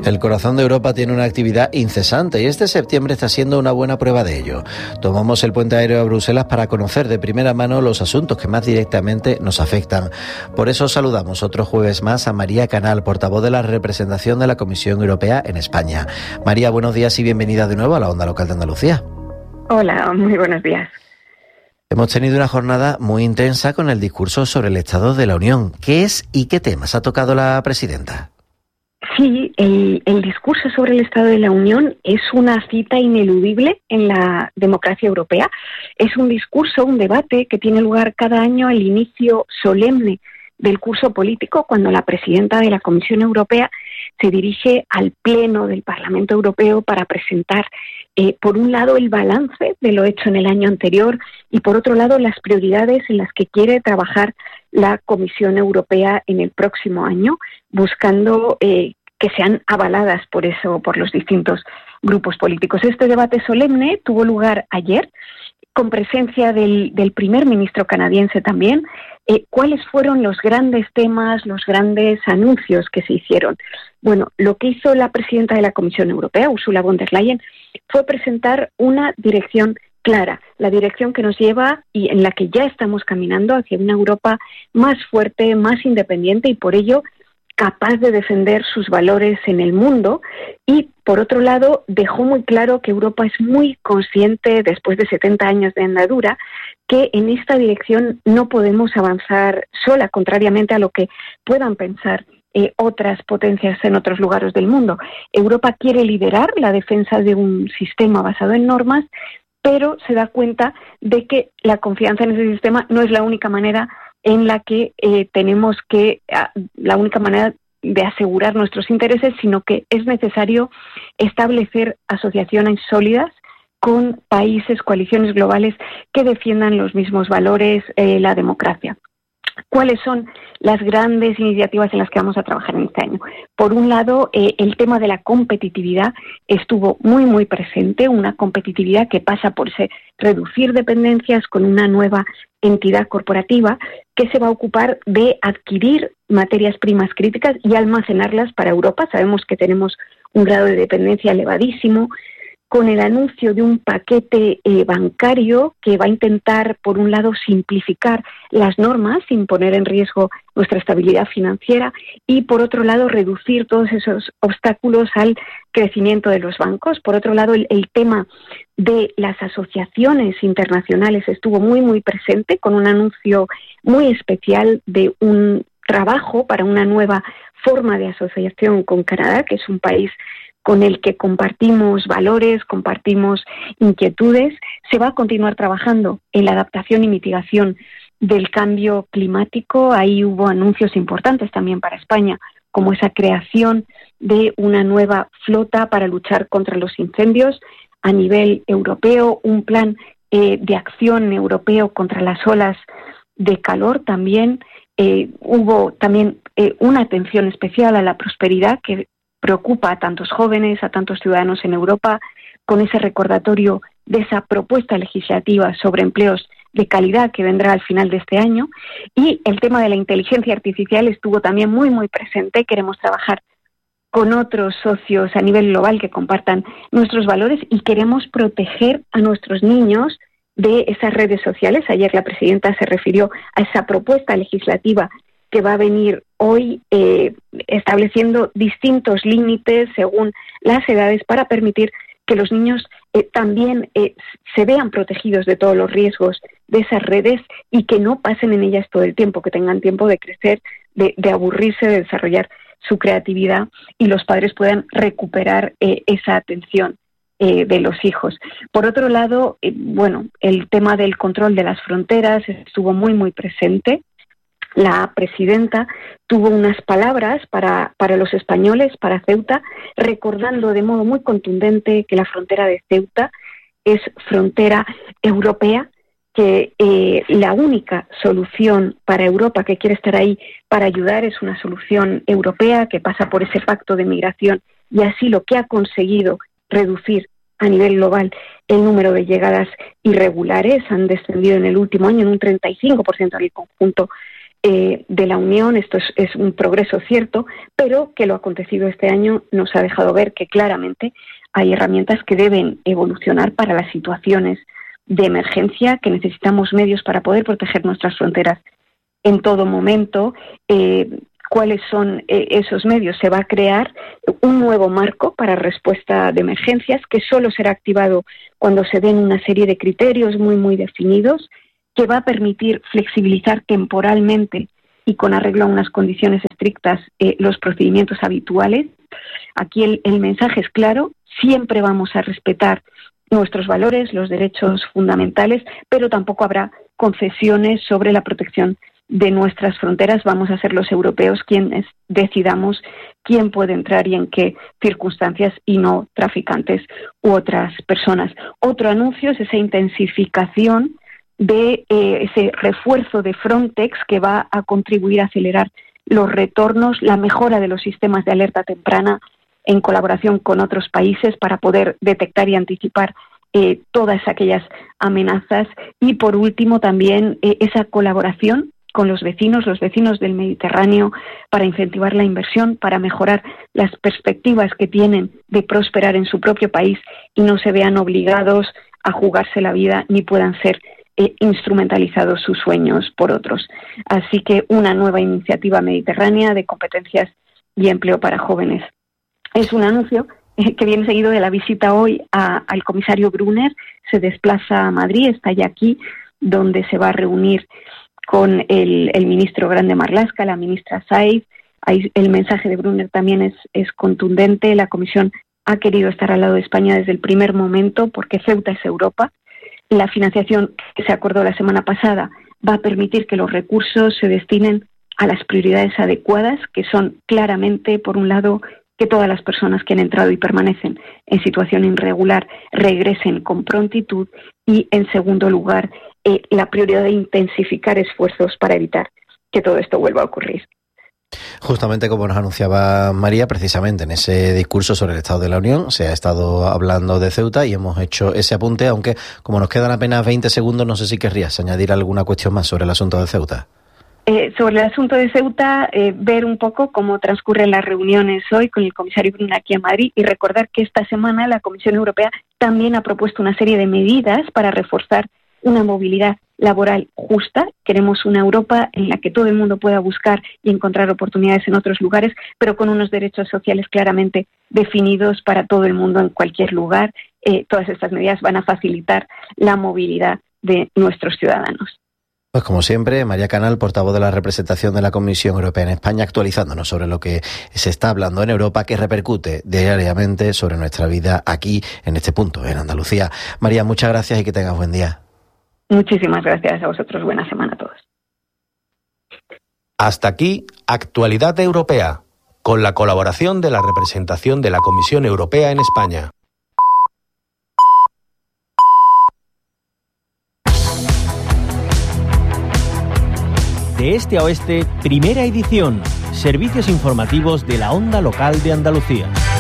El corazón de Europa tiene una actividad incesante y este septiembre está siendo una buena prueba de ello. Tomamos el puente aéreo a Bruselas para conocer de primera mano los asuntos que más directamente nos afectan. Por eso saludamos otro jueves más a María Canal, portavoz de la representación de la Comisión Europea en España. María, buenos días y bienvenida de nuevo a la Onda Local de Andalucía. Hola, muy buenos días. Hemos tenido una jornada muy intensa con el discurso sobre el Estado de la Unión. ¿Qué es y qué temas ha tocado la presidenta? Sí, el discurso sobre el Estado de la Unión es una cita ineludible en la democracia europea. Es un discurso, un debate que tiene lugar cada año al inicio solemne del curso político, cuando la presidenta de la Comisión Europea se dirige al Pleno del Parlamento Europeo para presentar, por un lado, el balance de lo hecho en el año anterior y, por otro lado, las prioridades en las que quiere trabajar la Comisión Europea en el próximo año, buscando que sean avaladas por los distintos grupos políticos. Este debate solemne tuvo lugar ayer, con presencia del primer ministro canadiense también. ¿Cuáles fueron los grandes temas, los grandes anuncios que se hicieron? Bueno, lo que hizo la presidenta de la Comisión Europea, Ursula von der Leyen, fue presentar una dirección clara, la dirección que nos lleva y en la que ya estamos caminando hacia una Europa más fuerte, más independiente y por ello capaz de defender sus valores en el mundo. Y, por otro lado, dejó muy claro que Europa es muy consciente, después de 70 años de andadura, que en esta dirección no podemos avanzar sola, contrariamente a lo que puedan pensar otras potencias en otros lugares del mundo. Europa quiere liderar la defensa de un sistema basado en normas, pero se da cuenta de que la confianza en ese sistema no es la única manera en la que la única manera de asegurar nuestros intereses, sino que es necesario establecer asociaciones sólidas con países, coaliciones globales que defiendan los mismos valores, la democracia. ¿Cuáles son las grandes iniciativas en las que vamos a trabajar en este año? Por un lado, el tema de la competitividad estuvo muy presente, una competitividad que pasa por reducir dependencias con una nueva entidad corporativa que se va a ocupar de adquirir materias primas críticas y almacenarlas para Europa. Sabemos que tenemos un grado de dependencia elevadísimo, con el anuncio de un paquete bancario que va a intentar, por un lado, simplificar las normas sin poner en riesgo nuestra estabilidad financiera y, por otro lado, reducir todos esos obstáculos al crecimiento de los bancos. Por otro lado, el tema de las asociaciones internacionales estuvo muy presente, con un anuncio muy especial de un trabajo para una nueva forma de asociación con Canadá, que es un país con el que compartimos valores, compartimos inquietudes. Se va a continuar trabajando en la adaptación y mitigación del cambio climático. Ahí hubo anuncios importantes también para España, como esa creación de una nueva flota para luchar contra los incendios a nivel europeo, un plan de acción europeo contra las olas de calor también. Hubo también una atención especial a la prosperidad que preocupa a tantos jóvenes, a tantos ciudadanos en Europa, con ese recordatorio de esa propuesta legislativa sobre empleos de calidad que vendrá al final de este año. Y el tema de la inteligencia artificial estuvo también muy presente. Queremos trabajar con otros socios a nivel global que compartan nuestros valores y queremos proteger a nuestros niños de esas redes sociales. Ayer la presidenta se refirió a esa propuesta legislativa que va a venir hoy estableciendo distintos límites según las edades para permitir que los niños también se vean protegidos de todos los riesgos de esas redes y que no pasen en ellas todo el tiempo, que tengan tiempo de crecer, de aburrirse, de desarrollar su creatividad y los padres puedan recuperar esa atención de los hijos. Por otro lado, el tema del control de las fronteras estuvo muy presente. La presidenta tuvo unas palabras para los españoles, para Ceuta, recordando de modo muy contundente que la frontera de Ceuta es frontera europea, que la única solución para Europa que quiere estar ahí para ayudar es una solución europea que pasa por ese pacto de migración y asilo que ha conseguido reducir a nivel global el número de llegadas irregulares. Han descendido en el último año en un 35% en el conjunto de la Unión. Esto es un progreso cierto, pero que lo acontecido este año nos ha dejado ver que claramente hay herramientas que deben evolucionar para las situaciones de emergencia, que necesitamos medios para poder proteger nuestras fronteras en todo momento. ¿Cuáles son esos medios? Se va a crear un nuevo marco para respuesta de emergencias que solo será activado cuando se den una serie de criterios muy definidos, que va a permitir flexibilizar temporalmente y con arreglo a unas condiciones estrictas los procedimientos habituales. Aquí el mensaje es claro: siempre vamos a respetar nuestros valores, los derechos fundamentales, pero tampoco habrá concesiones sobre la protección de nuestras fronteras. Vamos a ser los europeos quienes decidamos quién puede entrar y en qué circunstancias, y no traficantes u otras personas. Otro anuncio es esa intensificación de ese refuerzo de Frontex, que va a contribuir a acelerar los retornos, la mejora de los sistemas de alerta temprana en colaboración con otros países para poder detectar y anticipar todas aquellas amenazas. Y por último también esa colaboración con los vecinos del Mediterráneo, para incentivar la inversión, para mejorar las perspectivas que tienen de prosperar en su propio país y no se vean obligados a jugarse la vida ni puedan ser instrumentalizados sus sueños por otros. Así que una nueva iniciativa mediterránea de competencias y empleo para jóvenes. Es un anuncio que viene seguido de la visita hoy al comisario Brunner. Se desplaza a Madrid, está ya aquí, donde se va a reunir con el ministro Grande Marlaska, la ministra Saiz. Ahí el mensaje de Brunner también es contundente. La Comisión ha querido estar al lado de España desde el primer momento, porque Ceuta es Europa. La financiación que se acordó la semana pasada va a permitir que los recursos se destinen a las prioridades adecuadas, que son claramente, por un lado, que todas las personas que han entrado y permanecen en situación irregular regresen con prontitud, y, en segundo lugar, la prioridad de intensificar esfuerzos para evitar que todo esto vuelva a ocurrir. Justamente como nos anunciaba María, precisamente en ese discurso sobre el Estado de la Unión se ha estado hablando de Ceuta y hemos hecho ese apunte, aunque como nos quedan apenas 20 segundos, no sé si querrías añadir alguna cuestión más sobre el asunto de Ceuta. Sobre el asunto de Ceuta, ver un poco cómo transcurren las reuniones hoy con el comisario Brunner aquí en Madrid, y recordar que esta semana la Comisión Europea también ha propuesto una serie de medidas para reforzar una movilidad laboral justa. Queremos una Europa en la que todo el mundo pueda buscar y encontrar oportunidades en otros lugares, pero con unos derechos sociales claramente definidos para todo el mundo en cualquier lugar. Todas estas medidas van a facilitar la movilidad de nuestros ciudadanos. Pues como siempre, María Canal, portavoz de la representación de la Comisión Europea en España, actualizándonos sobre lo que se está hablando en Europa, que repercute diariamente sobre nuestra vida aquí, en este punto, en Andalucía. María, muchas gracias y que tengas buen día. Muchísimas gracias a vosotros. Buena semana a todos. Hasta aquí, Actualidad Europea, con la colaboración de la representación de la Comisión Europea en España. De este a oeste, primera edición. Servicios informativos de la onda local de Andalucía.